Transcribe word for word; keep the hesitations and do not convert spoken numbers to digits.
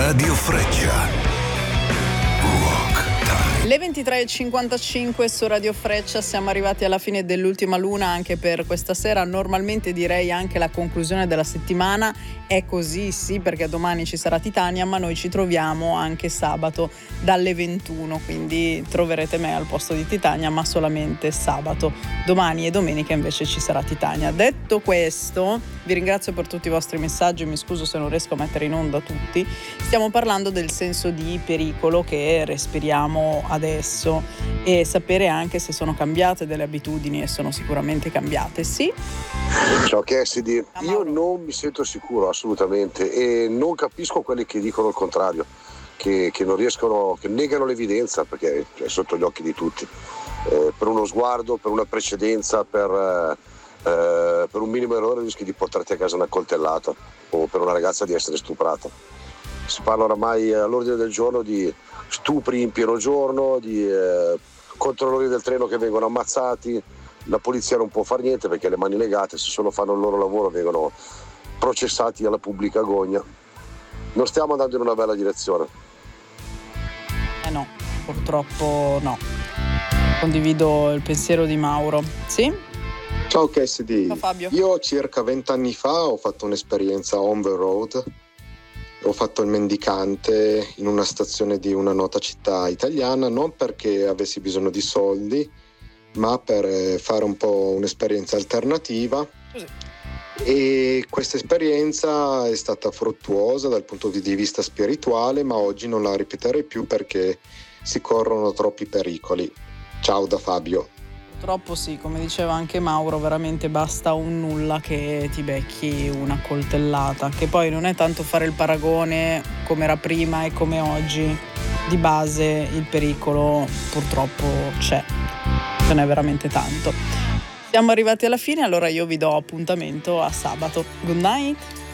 Radio Freccia. Le ventitré e cinquantacinque su Radio Freccia, siamo arrivati alla fine dell'ultima luna anche per questa sera. Normalmente direi anche la conclusione della settimana. È così, sì, perché domani ci sarà Titania, ma noi ci troviamo anche sabato dalle ventuno, quindi troverete me al posto di Titania, ma solamente sabato. Domani e domenica invece ci sarà Titania. Detto questo, vi ringrazio per tutti i vostri messaggi, mi scuso se non riesco a mettere in onda tutti. Stiamo parlando del senso di pericolo che respiriamo adesso e sapere anche se sono cambiate delle abitudini, e sono sicuramente cambiate, sì. Ciao Cassidy, io non mi sento sicuro assolutamente e non capisco quelli che dicono il contrario, che, che non riescono, che negano l'evidenza, perché è sotto gli occhi di tutti, eh, per uno sguardo, per una precedenza, per, eh, per un minimo errore rischi di portarti a casa una coltellata o per una ragazza di essere stuprata. Si parla oramai all'ordine del giorno di stupri in pieno giorno, di eh, controllori del treno che vengono ammazzati. La polizia non può fare niente perché ha le mani legate, se solo fanno il loro lavoro vengono processati alla pubblica agogna. Non stiamo andando in una bella direzione. Eh no, purtroppo no. Condivido il pensiero di Mauro. Sì? Ciao Cassidy. Ciao Fabio. Io circa vent'anni fa ho fatto un'esperienza on the road. Ho fatto il mendicante in una stazione di una nota città italiana, non perché avessi bisogno di soldi, ma per fare un po' un'esperienza alternativa. Così. E questa esperienza è stata fruttuosa dal punto di vista spirituale, ma oggi non la ripeterei più perché si corrono troppi pericoli. Ciao da Fabio. Purtroppo sì, come diceva anche Mauro, veramente basta un nulla che ti becchi una coltellata, che poi non è tanto fare il paragone come era prima e come oggi. Di base il pericolo purtroppo c'è, ce n'è veramente tanto. Siamo arrivati alla fine, allora io vi do appuntamento a sabato. Good night!